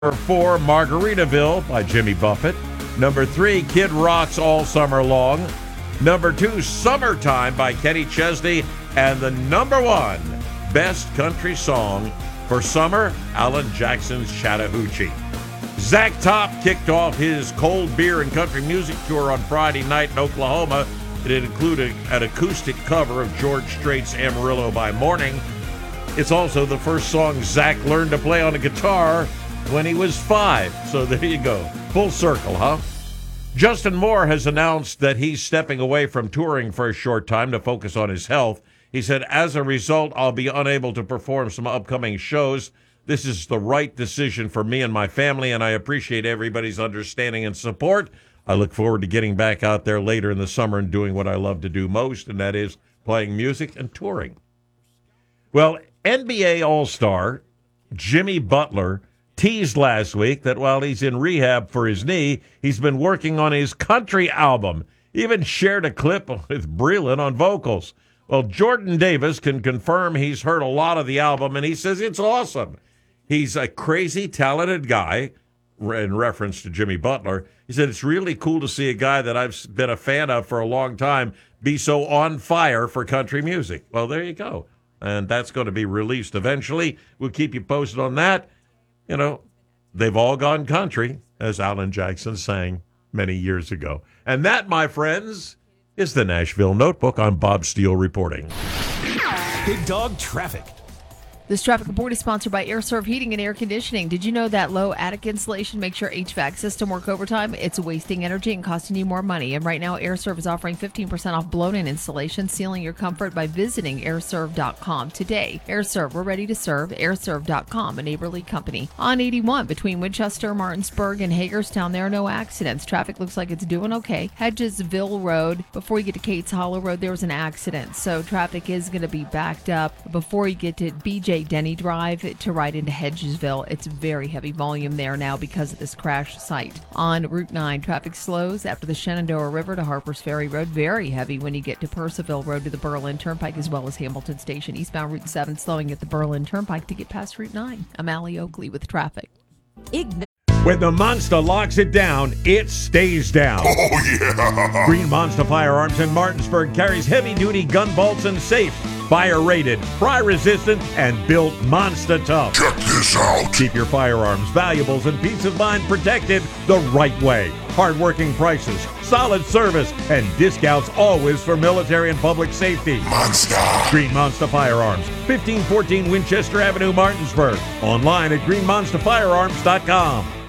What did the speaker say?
Number 4, Margaritaville by Jimmy Buffett. Number 3, Kid Rock's All Summer Long. Number 2, Summertime by Kenny Chesney. And the number 1 best country song for summer, Alan Jackson's Chattahoochee. Zach Top kicked off his cold beer and country music tour on Friday night in Oklahoma. It included an acoustic cover of George Strait's Amarillo by Morning. It's also the first song Zach learned to play on a guitar when he was 5. So there you go. Full circle, huh? Justin Moore has announced that he's stepping away from touring for a short time to focus on his health. He said, as a result, I'll be unable to perform some upcoming shows. This is the right decision for me and my family, and I appreciate everybody's understanding and support. I look forward to getting back out there later in the summer and doing what I love to do most, and that is playing music and touring. Well, NBA All-Star Jimmy Butler teased last week that while he's in rehab for his knee, he's been working on his country album. He even shared a clip with Breland on vocals. Well, Jordan Davis can confirm he's heard a lot of the album, and he says it's awesome. He's a crazy, talented guy, in reference to Jimmy Butler. He said it's really cool to see a guy that I've been a fan of for a long time be so on fire for country music. Well, there you go. And that's going to be released eventually. We'll keep you posted on that. You know, they've all gone country, as Alan Jackson sang many years ago. And that, my friends, is the Nashville Notebook. I'm Bob Steele reporting. Big Dog Traffic. This traffic report is sponsored by AirServe Heating and Air Conditioning. Did you know that low attic insulation makes your HVAC system work overtime? It's wasting energy and costing you more money. And right now, AirServe is offering 15% off blown-in insulation, sealing your comfort by visiting airserve.com today. AirServe, we're ready to serve. Airserve.com, a neighborly company. On 81 between Winchester, Martinsburg, and Hagerstown, there are no accidents. Traffic looks like it's doing okay. Hedgesville Road, before you get to Cates Hollow Road, there was an accident. So traffic is going to be backed up. Before you get to BJ Denny Drive to right into Hedgesville, it's very heavy volume there now because of this crash site. On Route 9, traffic slows after the Shenandoah River to Harpers Ferry Road. Very heavy when you get to Purcellville Road to the Berlin Turnpike as well as Hamilton Station. Eastbound Route 7 slowing at the Berlin Turnpike to get past Route 9. I'm Allie Oakley with traffic. When the Monster locks it down, it stays down. Oh, yeah. Green Monster Firearms in Martinsburg carries heavy-duty gun bolts and safes. Fire-rated, fry-resistant, and built monster tough. Check this out. Keep your firearms, valuables, and peace of mind protected the right way. Hard-working prices, solid service, and discounts always for military and public safety. Monster. Green Monster Firearms, 1514 Winchester Avenue, Martinsburg. Online at greenmonsterfirearms.com.